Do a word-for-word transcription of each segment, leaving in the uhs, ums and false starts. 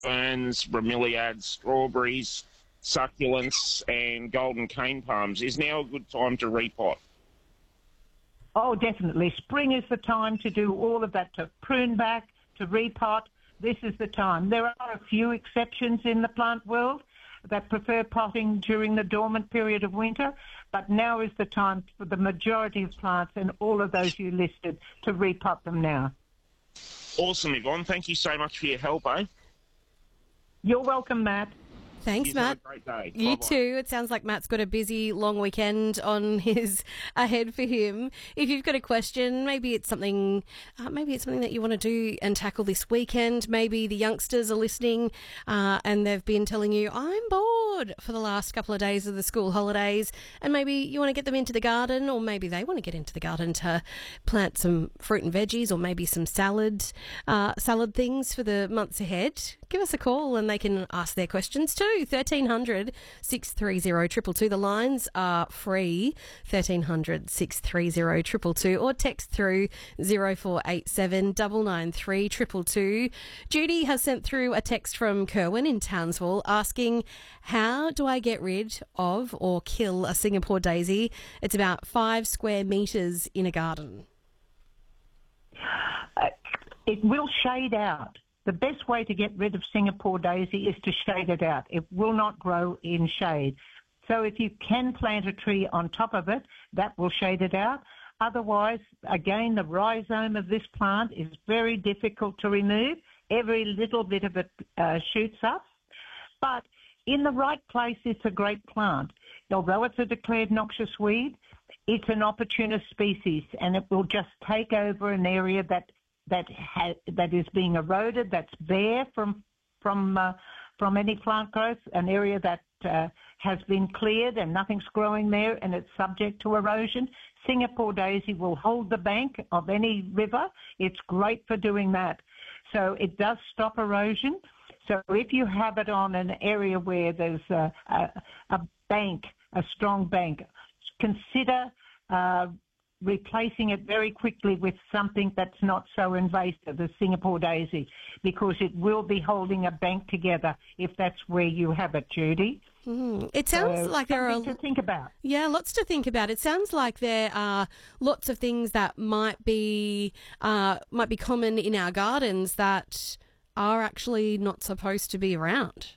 ferns, bromeliads, strawberries, succulents, and golden cane palms. Is now a good time to repot? Oh, definitely. Spring is the time to do all of that, to prune back, to repot. This is the time. There are a few exceptions in the plant world that prefer potting during the dormant period of winter, but now is the time for the majority of plants and all of those you listed to repot them now. Awesome, Yvonne. Thank you so much for your help, eh? You're welcome, Matt. Thanks, You Matt. Have a great day. You Bye-bye. too. It sounds like Matt's got a busy, long weekend on his ahead for him. If you've got a question, maybe it's something, uh, maybe it's something that you want to do and tackle this weekend. Maybe the youngsters are listening uh, and they've been telling you, "I'm bored" for the last couple of days of the school holidays, and maybe you want to get them into the garden, or maybe they want to get into the garden to plant some fruit and veggies, or maybe some salad, uh, salad things for the months ahead. Give us a call and they can ask their questions too. thirteen hundred, six three zero, two two two. The lines are free. thirteen hundred, six three zero, two two two, or text through zero four eight seven, nine nine three, two two two. Judy has sent through a text from Kerwin in Townsville asking, how do I get rid of or kill a Singapore daisy? It's about five square metres in a garden. Uh, it will shade out. The best way to get rid of Singapore daisy is to shade it out. It will not grow in shade. So if you can plant a tree on top of it, that will shade it out. Otherwise, again, the rhizome of this plant is very difficult to remove. Every little bit of it uh, shoots up. But in the right place, it's a great plant. Although it's a declared noxious weed, it's an opportunist species, and it will just take over an area that that ha- that is being eroded, that's bare from from uh, from any plant growth, an area that uh, has been cleared and nothing's growing there and it's subject to erosion. Singapore daisy will hold the bank of any river. It's great for doing that. So it does stop erosion. So if you have it on an area where there's a, a, a bank, a strong bank, consider uh, replacing it very quickly with something that's not so invasive as Singapore daisy, because it will be holding a bank together if that's where you have it, Judy. Mm. It sounds So like there are something to think about. Yeah, lots to think about. It sounds like there are lots of things that might be uh, might be common in our gardens that are actually not supposed to be around.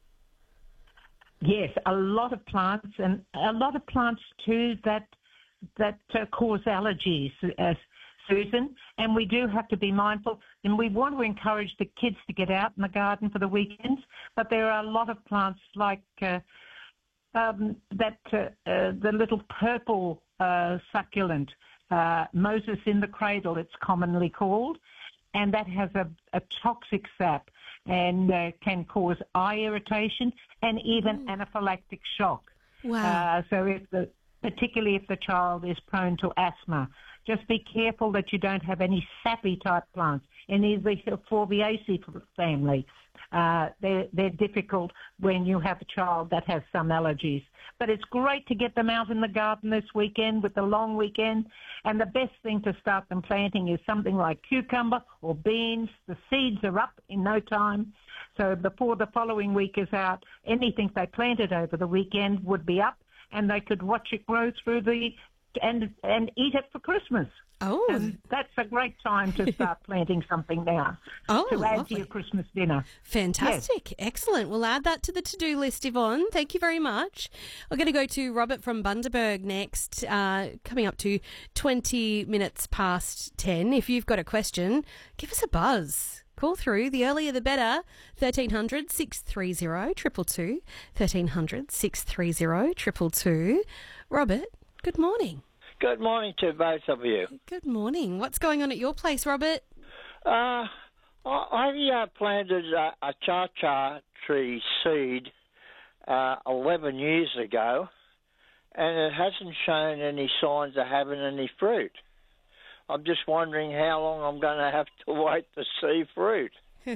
Yes, a lot of plants, and a lot of plants too that that uh, cause allergies, uh, Susan, and we do have to be mindful, and we want to encourage the kids to get out in the garden for the weekends, but there are a lot of plants like uh, um, that, uh, uh, the little purple uh, succulent, uh, Moses in the cradle, it's commonly called, and that has a, a toxic sap and uh, can cause eye irritation and even mm. anaphylactic shock. Wow. Uh, so if the particularly if the child is prone to asthma. Just be careful that you don't have any sappy type plants, any of the Forbiaceae family. Uh, they're, they're difficult when you have a child that has some allergies. But it's great to get them out in the garden this weekend with the long weekend. And the best thing to start them planting is something like cucumber or beans. The seeds are up in no time. So before the following week is out, anything they planted over the weekend would be up, and they could watch it grow through the and and eat it for Christmas. Oh, and that's a great time to start planting something now oh, to add lovely. to your Christmas dinner. Fantastic. Yes. Excellent. We'll add that to the to-do list, Yvonne. Thank you very much. We're going to go to Robert from Bundaberg next, uh, coming up to twenty minutes past ten. If you've got a question, give us a buzz. Call through. The earlier the better. thirteen hundred, six three zero, two two two. thirteen hundred, six three zero, two two two. Robert, good morning. Good morning to both of you. Good morning. What's going on at your place, Robert? Uh, I, I uh, planted a, a cha-cha tree seed uh, eleven years ago, and it hasn't shown any signs of having any fruit. I'm just wondering how long I'm going to have to wait to see fruit.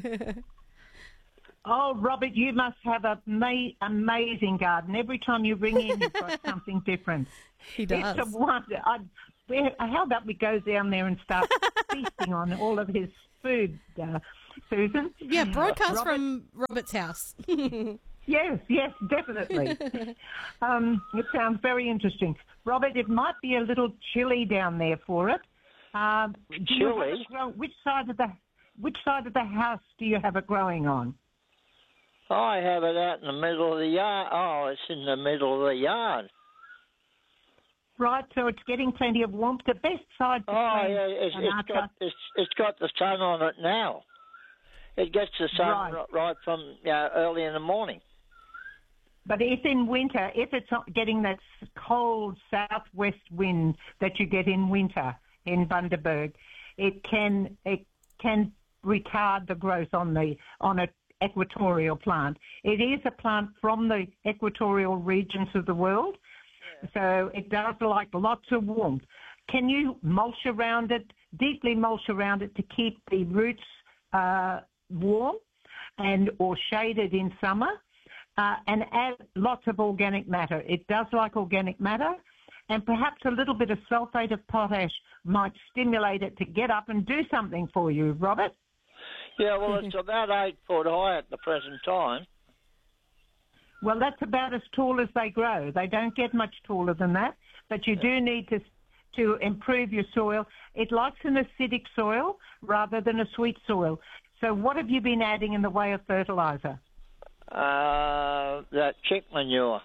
Oh, Robert, you must have an ma- amazing garden. Every time you ring in, you've got something different. He does. It's a wonder. I, where, how about we go down there and start feasting on all of his food? Uh, Susan. Yeah, broadcast Robert, from Robert's house. Yes, yes, definitely. um, it sounds very interesting. Robert, it might be a little chilly down there for it. Um, do you have Chilly? it grow, which side of the which side of the house do you have it growing on? I have it out in the middle of the yard. Oh, it's in the middle of the yard. Right, so it's getting plenty of warmth. The best side to Oh, plant yeah, it's, an it's archer- got it's, it's got the sun on it now. It gets the sun Right. right, right from you know, early in the morning. But if in winter, if it's not getting that s- cold southwest wind that you get in winter in Bundaberg, it can it can retard the growth on the on a equatorial plant. It is a plant from the equatorial regions of the world, so it does like lots of warmth. Can you mulch around it, deeply mulch around it to keep the roots uh, warm and or shaded in summer? Uh, and add lots of organic matter. It does like organic matter, and perhaps a little bit of sulfate of potash might stimulate it to get up and do something for you, Robert. Yeah, well, it's about eight foot high at the present time. Well, that's about as tall as they grow. They don't get much taller than that, but you do need to to improve your soil. It likes an acidic soil rather than a sweet soil. So what have you been adding in the way of fertiliser? Uh, that chick manure.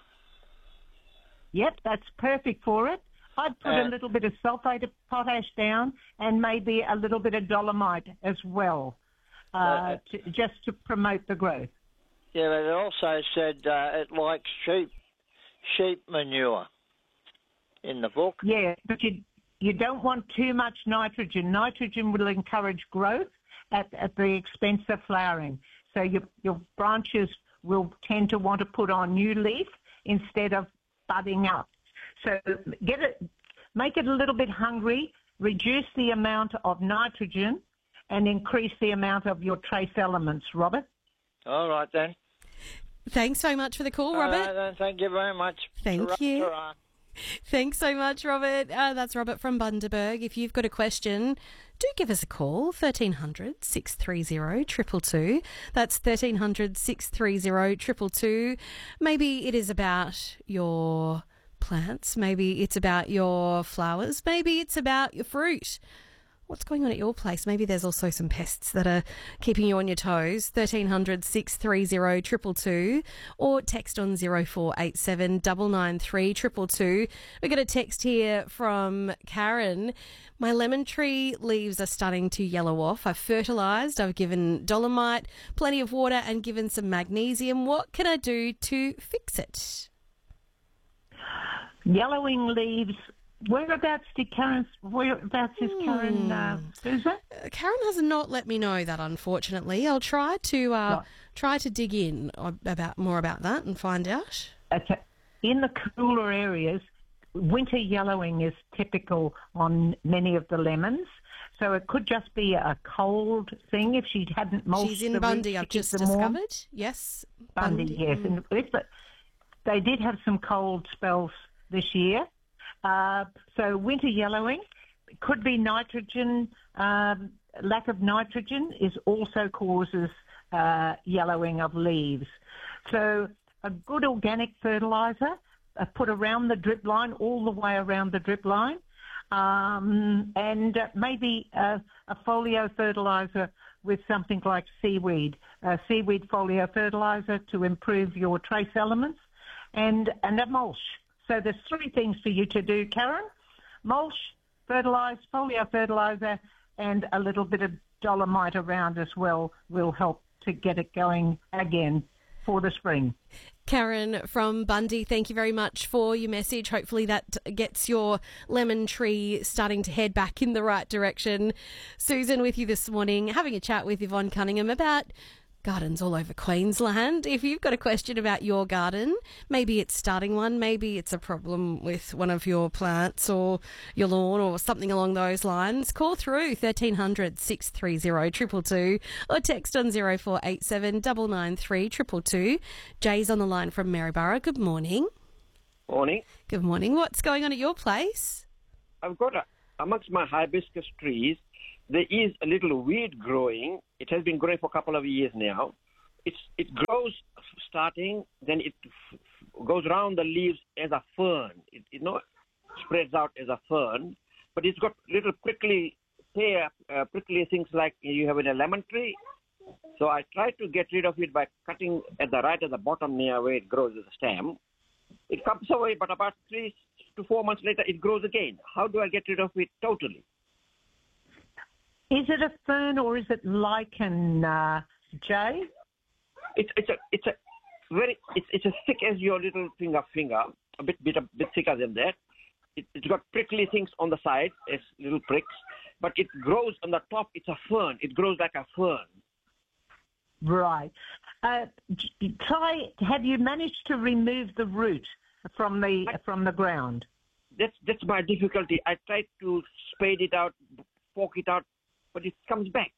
Yep, that's perfect for it. I'd put Uh, a little bit of sulfate of potash down and maybe a little bit of dolomite as well, uh, Uh, to, just to promote the growth. Yeah, but it also said uh, it likes sheep sheep manure in the book. Yeah, but you you don't want too much nitrogen. Nitrogen will encourage growth at, at the expense of flowering. So your your branches will tend to want to put on new leaf instead of budding up. So get it, make it a little bit hungry, reduce the amount of nitrogen, and increase the amount of your trace elements, Robert. All right, then. Thanks so much for the call, Robert. All right, then. Thank you very much. Thank Ta-ra, you. ta-ra. Thanks so much, Robert. Uh, that's Robert from Bundaberg. If you've got a question, do give us a call, thirteen hundred, six three zero, two two two. That's thirteen hundred, six three zero, two two two. Maybe it is about your plants. Maybe it's about your flowers. Maybe it's about your fruit. What's going on at your place? Maybe there's also some pests that are keeping you on your toes. thirteen hundred, six three zero, two two two or text on zero four eight seven, nine nine three, two two two. We got a text here from Karen. My lemon tree leaves are starting to yellow off. I've fertilised, I've given dolomite, plenty of water and given some magnesium. What can I do to fix it? Yellowing leaves. Whereabouts did Karen? Whereabouts is Karen, uh, Susan? Uh, Karen has not let me know that, unfortunately. I'll try to uh, Right. try to dig in about more about that and find out. Okay. In the cooler areas, winter yellowing is typical on many of the lemons. So it could just be a cold thing if she hadn't mulched She's in the Bundy, roots to I've keep just them warm. discovered. Yes. Bundy, yes. And if the, they did have some cold spells this year. Uh, so winter yellowing could be nitrogen. Um, lack of nitrogen is also causes uh, yellowing of leaves. So a good organic fertiliser uh, put around the drip line, all the way around the drip line, um, and uh, maybe uh, a folio fertiliser with something like seaweed, uh, seaweed folio fertiliser to improve your trace elements, and, and a mulch. So there's three things for you to do, Karen. Mulch, fertilise, folio fertiliser, and a little bit of dolomite around as well will help to get it going again for the spring. Karen from Bundy, thank you very much for your message. Hopefully that gets your lemon tree starting to head back in the right direction. Susan with you this morning, having a chat with Yvonne Cunningham about gardens all over Queensland. If you've got a question about your garden, maybe it's starting one, maybe it's a problem with one of your plants or your lawn or something along those lines, call through thirteen hundred, six three zero, two two two or text on zero four eight seven, nine nine three, two two two. Jay's on the line from Maryborough. Good morning. Morning. Good morning. What's going on at your place? I've got a, amongst my hibiscus trees, there is a little weed growing. It has been growing for a couple of years now. It's, it grows starting, then it f- goes around the leaves as a fern. It, you know, spreads out as a fern, but it's got little prickly hair, uh, prickly things like you have in a lemon tree. So I tried to get rid of it by cutting at the right at the bottom near where it grows as a stem. It comes away, but about three to four months later, it grows again. How do I get rid of it totally? Is it a fern or is it lichen, uh, Jay? It's it's a it's a very it's it's as thick as your little finger finger, a bit bit a bit thicker than that. It, it's got prickly things on the side as little pricks, but it grows on the top. It's a fern. It grows like a fern. Right. Uh, try. Have you managed to remove the root from the I, from the ground? That's that's my difficulty. I tried to spade it out, fork it out, but it comes back.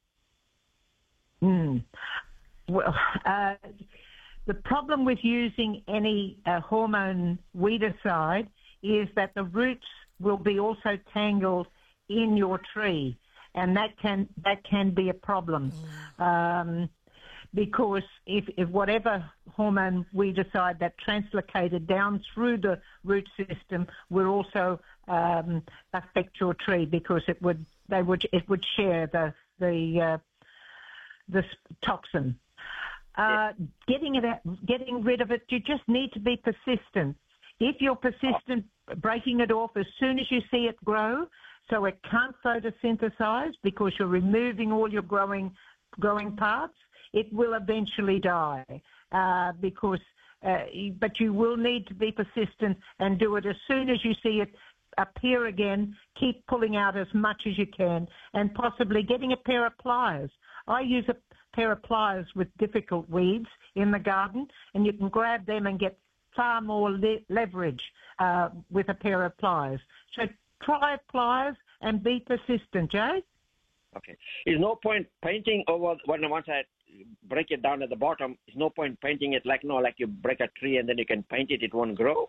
Hmm. Well, uh, the problem with using any uh, hormone weedicide is that the roots will be also tangled in your tree, and that can that can be a problem. Um, because if, if whatever hormone we decide that translocated down through the root system will also um, affect your tree, because it would they would it would share the the uh, the toxin. Uh, getting it out, getting rid of it, you just need to be persistent. If you're persistent, breaking it off as soon as you see it grow, so it can't photosynthesize because you're removing all your growing growing parts, it will eventually die. Uh, because, uh, but you will need to be persistent and do it as soon as you see it appear again. Keep pulling out as much as you can, and possibly getting a pair of pliers. I use a pair of pliers with difficult weeds in the garden, and you can grab them and get far more le- leverage uh, with a pair of pliers. So try pliers and be persistent, Jay. Okay. There's no point painting over when once I break it down at the bottom. There's no point painting it like no, like you break a tree and then you can paint it. It won't grow.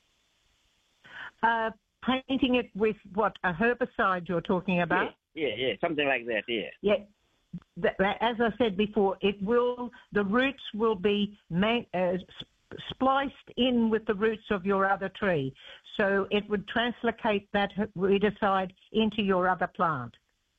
Uh, painting it with what, a herbicide you're talking about? Yeah, yeah, yeah, something like that. Yeah. Yeah. As I said before, it will. The roots will be ma- uh, spliced in with the roots of your other tree, so it would translocate that weedicide into your other plant,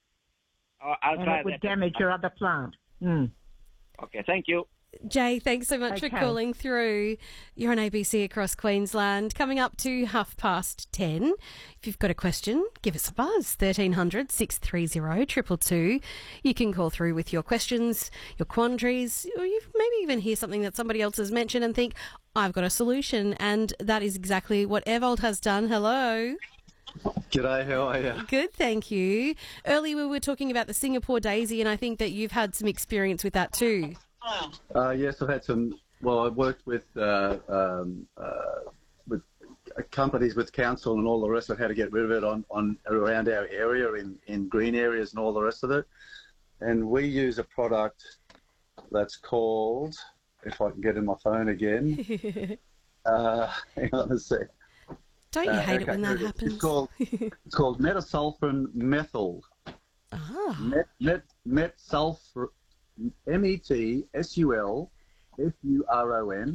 Oh, I'll and try it would that. damage your other plant. Mm. Okay, thank you. Jay, thanks so much Okay. for calling through. You're on A B C across Queensland. Coming up to half past ten. If you've got a question, give us a buzz. thirteen hundred, six three zero, two two two. You can call through with your questions, your quandaries, or you maybe even hear something that somebody else has mentioned and think, I've got a solution. And that is exactly what Evold has done. Hello. G'day, how are you? Good, thank you. Earlier we were talking about the Singapore daisy, and I think that you've had some experience with that too. Uh, yes, I've had some. Well, I've worked with uh, um, uh, with companies, with council, and all the rest of how to get rid of it on, on around our area in, in green areas and all the rest of it. And we use a product that's called, if I can get in my phone again. uh, hang on a sec. Don't you Uh, hate it okay, when that here it is. happens? It's called it's called metasulfuron methyl. Ah. Met met metsulfur. M E T S U L F U R O N,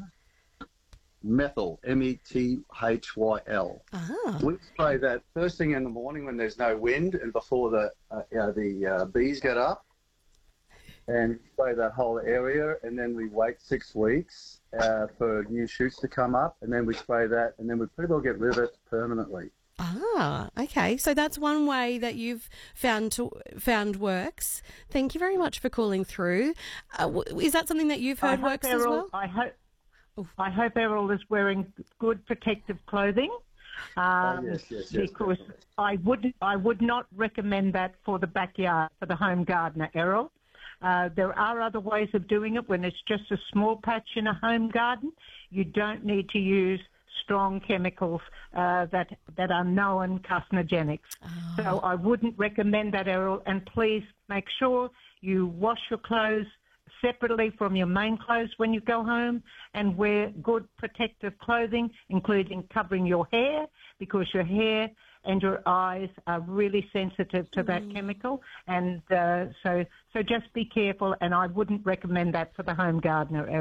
methyl, M E T H Y L. Ah. We spray that first thing in the morning when there's no wind and before the uh, you know, the uh, bees get up, and spray that whole area, and then we wait six weeks uh, for new shoots to come up, and then we spray that, and then we pretty well get rid of it permanently. Ah, okay. So that's one way that you've found to, found works. Thank you very much for calling through. Uh, w- is that something that you've heard I hope works as Errol, well? I hope. Oof. I hope Errol is wearing good protective clothing. Um, Oh, yes, yes, yes, because definitely. I would I would not recommend that for the backyard, for the home gardener, Errol. Uh, there are other ways of doing it when it's just a small patch in a home garden. You don't need to use strong chemicals uh, that that are known carcinogenics. Oh. So I wouldn't recommend that, Errol. And please make sure you wash your clothes separately from your main clothes when you go home, and wear good protective clothing, including covering your hair, because your hair and your eyes are really sensitive to that chemical. And uh, so, so just be careful, and I wouldn't recommend that for the home gardener.